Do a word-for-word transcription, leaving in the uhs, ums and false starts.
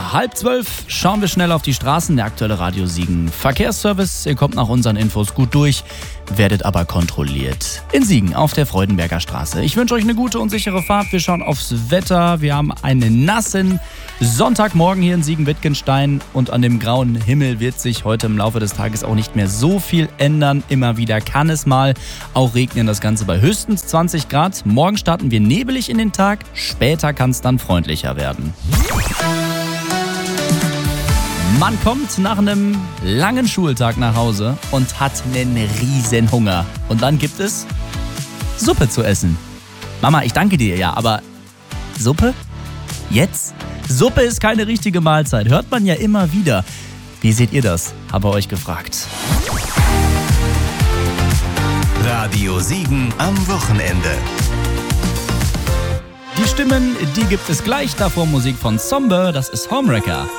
Halb zwölf schauen wir schnell auf die Straßen. Der aktuelle Radio Siegen Verkehrsservice. Ihr kommt nach unseren Infos gut durch, werdet aber kontrolliert. In Siegen auf der Freudenberger Straße. Ich wünsche euch eine gute und sichere Fahrt. Wir schauen aufs Wetter. Wir haben einen nassen Sonntagmorgen hier in Siegen-Wittgenstein und an dem grauen Himmel wird sich heute im Laufe des Tages auch nicht mehr so viel ändern. Immer wieder kann es mal auch regnen, das Ganze bei höchstens zwanzig Grad. Morgen starten wir nebelig in den Tag, später kann es dann freundlicher werden. Man kommt nach einem langen Schultag nach Hause und hat einen riesen Hunger. Und dann gibt es Suppe zu essen. Mama, ich danke dir, ja, aber Suppe? Jetzt? Suppe ist keine richtige Mahlzeit, hört man ja immer wieder. Wie seht ihr das? Habe euch gefragt. Radio Siegen am Wochenende. Die Stimmen, die gibt es gleich, davor Musik von Somber, das ist Homewrecker.